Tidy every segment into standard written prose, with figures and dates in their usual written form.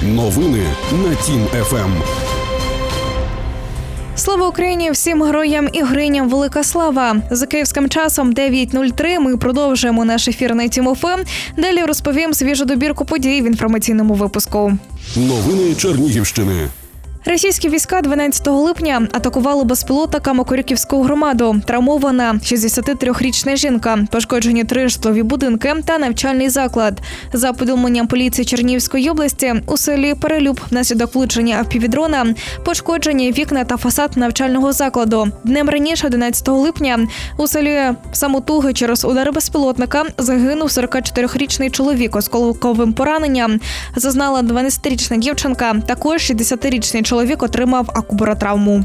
Новини на Тім ФМ. Слава Україні! Всім героям і гриням велика слава! За київським часом 9:03 ми продовжуємо наш ефір на Тім ФМ. Далі розповім свіжу добірку подій в інформаційному випуску. Новини Чернігівщини. Російські війська 12 липня атакували безпілотниками Корюківську громаду. Травмована 63-річна жінка, пошкоджені 3 житлові будинки та навчальний заклад. За повідомленням поліції Чернігівської області, у селі Перелюб внаслідок влучення FPV-дрона пошкоджені вікна та фасад навчального закладу. Днем раніше, 11 липня, у селі Самотуги через удари безпілотника загинув 44-річний чоловік з осколковим пораненням. Зазнала 12-річна дівчинка, також 60-річний чоловік отримав акубаротравму.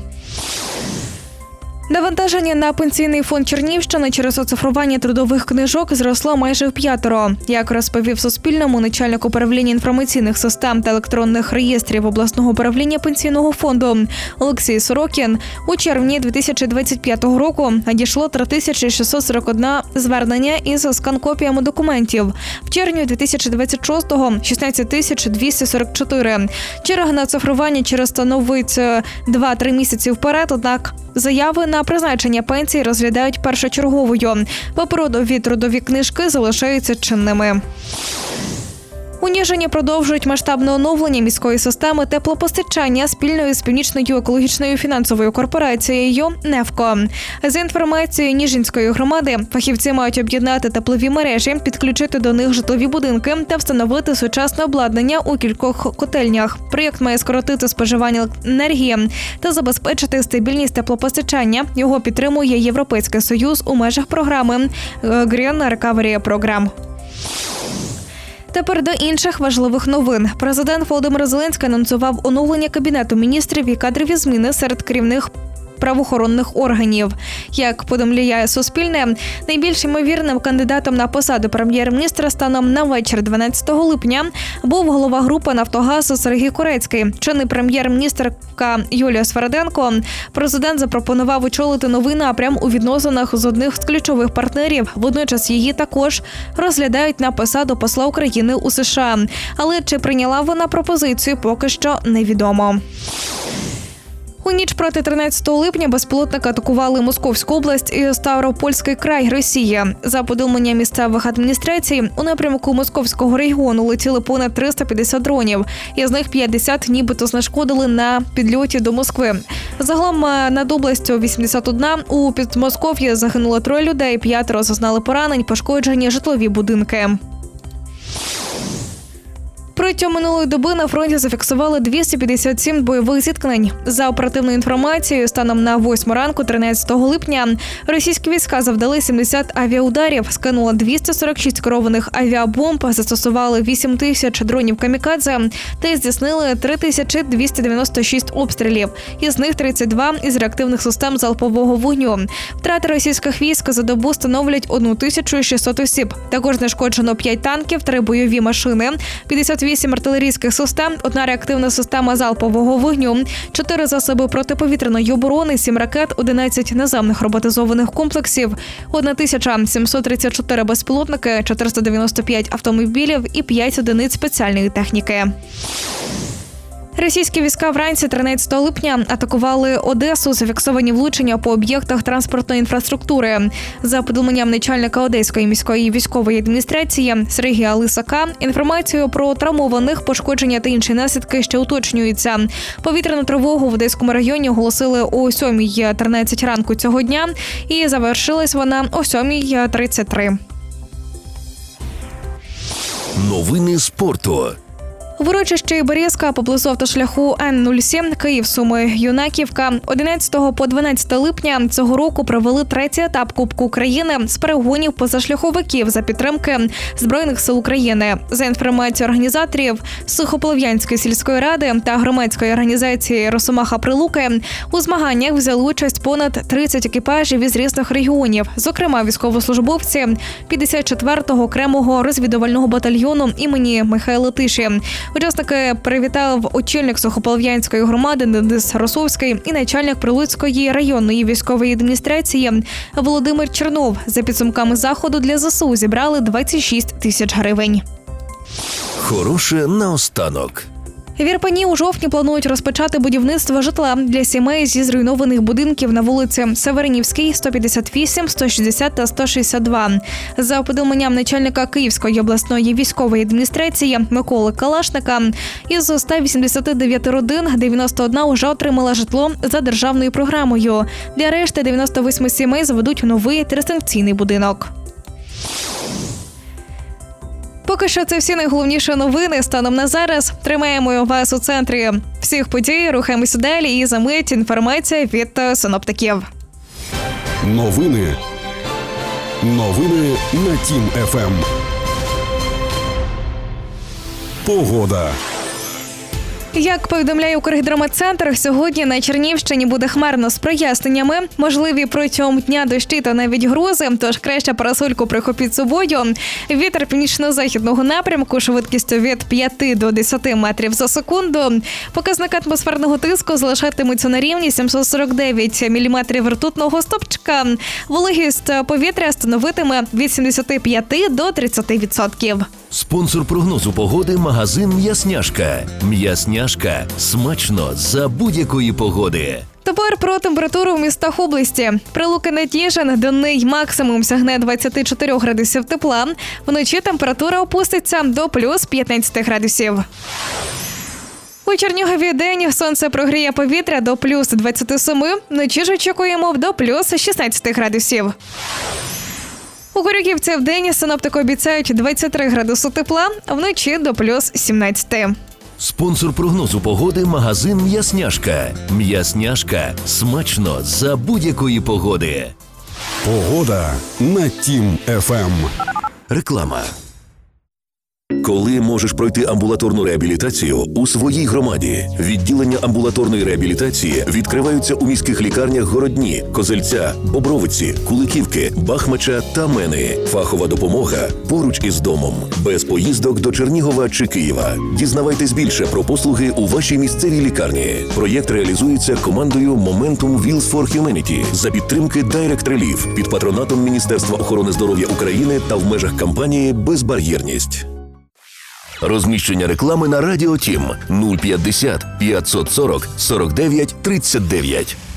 Навантаження на пенсійний фонд Чернігівщини через оцифрування трудових книжок зросло майже вп'ятеро. Як розповів Суспільному начальник управління інформаційних систем та електронних реєстрів обласного управління пенсійного фонду Олексій Сорокін, у червні 2025 року надійшло 3641 звернення із скан-копіями документів. В червні 2026-го – 16244. Черга на оцифрування через становить 2-3 місяці вперед, однак заяви на призначення пенсії розглядають першочерговою. Паперові трудові книжки залишаються чинними. У Ніжині продовжують масштабне оновлення міської системи теплопостачання спільно з Північною екологічною фінансовою корпорацією «Нефко». За інформацією Ніжинської громади, фахівці мають об'єднати теплові мережі, підключити до них житлові будинки та встановити сучасне обладнання у кількох котельнях. Проєкт має скоротити споживання енергії та забезпечити стабільність теплопостачання. Його підтримує Європейський Союз у межах програми Green Recovery Program. Тепер до інших важливих новин. Президент Володимир Зеленський анонсував оновлення Кабінету міністрів і кадрові зміни серед керівних правоохоронних органів. Як повідомляє Суспільне, найбільш ймовірним кандидатом на посаду прем'єр-міністра станом на вечір 12 липня був голова групи «Нафтогазу» Сергій Корецький. Чинний прем'єр-міністрка Юлія Свериденко. Президент запропонував очолити новий напрям у відносинах з одним з ключових партнерів. Водночас її також розглядають на посаду посла України у США. Але чи прийняла вона пропозицію, поки що невідомо. У ніч проти 13 липня безпілотники атакували Московську область і Ставропольський край Росії. За повідомленням місцевих адміністрацій, у напрямку Московського регіону летіли понад 350 дронів. Із них 50 нібито знешкодили на підльоті до Москви. Загалом над областю 81, у Підмосков'ї загинуло 3 людей, 5 зазнали поранень, пошкоджені житлові будинки. Протягом минулої доби на фронті зафіксували 257 бойових зіткнень. За оперативною інформацією, станом на 8 ранку 13 липня російські війська завдали 70 авіаударів, скинули 246 керованих авіабомб, застосували 8 тисяч дронів камікадзе та здійснили 3296 обстрілів. Із них 32 із реактивних систем залпового вогню. Втрати російських військ за добу становлять 1600 осіб. Також знешкоджено 5 танків, 3 бойові машини, 58 артилерійських систем, 1 реактивна система залпового вогню, 4 засоби протиповітряної оборони, 7 ракет, 11 наземних роботизованих комплексів, 1734 безпілотники, 495 автомобілів і 5 одиниць спеціальної техніки. Російські війська вранці 13 липня атакували Одесу, зафіксовані влучення по об'єктах транспортної інфраструктури. За повідомленням начальника Одеської міської військової адміністрації Сергія Лисака, інформацію про травмованих, пошкодження та інші наслідки ще уточнюються. Повітряну тривогу в Одеському районі оголосили о 7:13 ранку цього дня і завершилась вона о 7:33. Новини спорту. В урочищі Березка поблизу автошляху Н-07 Київ-Суми-Юнаківка 11 по 12 липня цього року провели 3-й етап Кубку України з перегонів позашляховиків за підтримки Збройних сил України. За інформацією організаторів Сухополов'янської сільської ради та громадської організації «Росомаха-Прилуки», у змаганнях взяли участь понад 30 екіпажів із різних регіонів, зокрема військовослужбовці 54-го окремого розвідувального батальйону імені Михайла Тиші. Учасники привітав очільник Сухополов'янської громади Денис Росовський і начальник Прилуцької районної військової адміністрації Володимир Чернов. За підсумками заходу для ЗСУ зібрали 26 тисяч гривень. Хороше наостанок. В Ірпені у жовтні планують розпочати будівництво житла для сімей зі зруйнованих будинків на вулиці Северинівській, 158, 160 та 162. За повідомленням начальника Київської обласної військової адміністрації Миколи Калашника, із 189 родин 91 уже отримала житло за державною програмою. Для решти 98 сімей зведуть новий трисанкційний будинок. Поки що це всі найголовніші новини станом на зараз. Тримаємо вас у центрі всіх подій, рухаємося далі і за мить інформація від синоптиків. Новини на Тім ФМ. Погода. Як повідомляє Укргідрометцентр, сьогодні на Чернігівщині буде хмарно з проясненнями. Можливі протягом дня дощі та навіть грози, тож краще парасольку прихопіть з собою. Вітер північно-західного напрямку швидкістю від 5 до 10 метрів за секунду. Показник атмосферного тиску залишатиметься на рівні 749 міліметрів ртутного стовпчика. Вологість повітря становитиме від 75 до 30%. Спонсор прогнозу погоди – магазин «М'ясняшка». «М'ясняшка» – смачно за будь-якої погоди. Тепер про температуру в містах області. Прилуки-Нетішин, денний максимум сягне 24 градусів тепла. Вночі температура опуститься до плюс 15 градусів. У Чернігові день сонце прогріє повітря до плюс 27, вночі ж очікуємо до плюс 16 градусів. У Корюківці вдень синоптики обіцяють 23 градуси тепла, вночі до плюс 17. Спонсор прогнозу погоди – магазин «М'ясняшка». «М'ясняшка» – смачно за будь-якої погоди. Погода на Тім ФМ. Реклама. Коли можеш пройти амбулаторну реабілітацію у своїй громаді? Відділення амбулаторної реабілітації відкриваються у міських лікарнях Городні, Козельця, Бобровиці, Куликівки, Бахмача та Мени. Фахова допомога поруч із домом. Без поїздок до Чернігова чи Києва. Дізнавайтесь більше про послуги у вашій місцевій лікарні. Проєкт реалізується командою Momentum Wheels for Humanity за підтримки Direct Relief під патронатом Міністерства охорони здоров'я України та в межах кампанії «Безбар'єрність». Розміщення реклами на Радіо Тім 050 540 49 39.